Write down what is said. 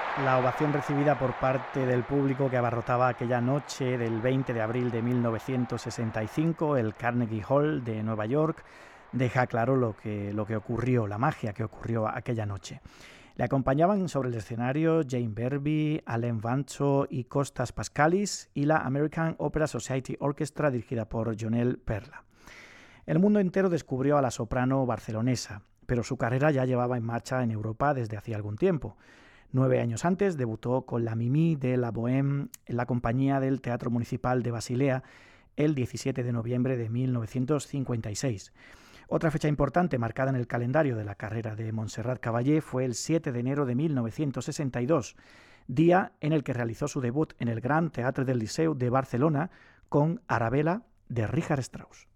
La ovación recibida por parte del público que abarrotaba aquella noche del 20 de abril de 1965, el Carnegie Hall de Nueva York, deja claro lo que ocurrió, la magia que ocurrió aquella noche. Le acompañaban sobre el escenario Jane Berby, Alain Vancho y Costas Pascalis y la American Opera Society Orchestra dirigida por Jonel Perla. El mundo entero descubrió a la soprano barcelonesa, pero su carrera ya llevaba en marcha en Europa desde hacía algún tiempo. 9 años antes debutó con la Mimi de la Bohème en la compañía del Teatro Municipal de Basilea el 17 de noviembre de 1956. Otra fecha importante marcada en el calendario de la carrera de Montserrat Caballé fue el 7 de enero de 1962, día en el que realizó su debut en el Gran Teatre del Liceu de Barcelona con Arabella de Richard Strauss.